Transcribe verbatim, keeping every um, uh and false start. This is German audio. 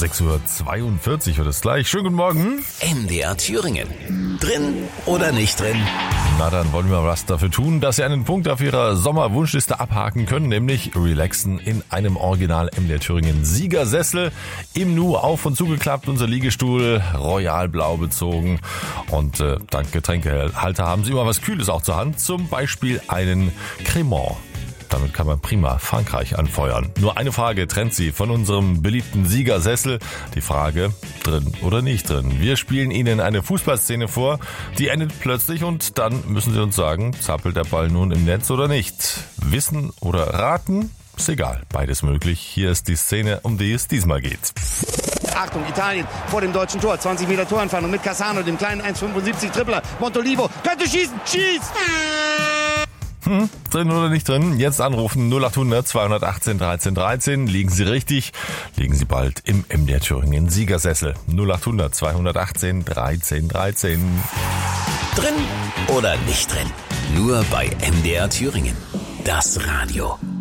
sechs Uhr zweiundvierzig wird es gleich. Schönen guten Morgen. M D R Thüringen. Drin oder nicht drin? Na, dann wollen wir was dafür tun, dass Sie einen Punkt auf Ihrer Sommerwunschliste abhaken können, nämlich relaxen in einem Original M D R Thüringen Siegersessel. Im Nu auf und zugeklappt, unser Liegestuhl royal blau bezogen. Und äh, dank Getränkehalter haben Sie immer was Kühles auch zur Hand, zum Beispiel einen Cremant. Damit kann man prima Frankreich anfeuern. Nur eine Frage trennt Sie von unserem beliebten Siegersessel. Die Frage, drin oder nicht drin. Wir spielen Ihnen eine Fußballszene vor, die endet plötzlich und dann müssen Sie uns sagen, zappelt der Ball nun im Netz oder nicht. Wissen oder raten? Ist egal, beides möglich. Hier ist die Szene, um die es diesmal geht. Achtung, Italien vor dem deutschen Tor, zwanzig Meter Torentfernung mit Cassano, dem kleinen eins Komma fünfundsiebzig Tripler. Montolivo könnte schießen, schießt! Hm, drin oder nicht drin? Jetzt anrufen null acht hundert zweihundertachtzehn dreizehn dreizehn. Liegen Sie richtig, liegen Sie bald im M D R Thüringen Siegersessel. null acht hundert zweihundertachtzehn dreizehn dreizehn. Drin oder nicht drin? Nur bei M D R Thüringen. Das Radio.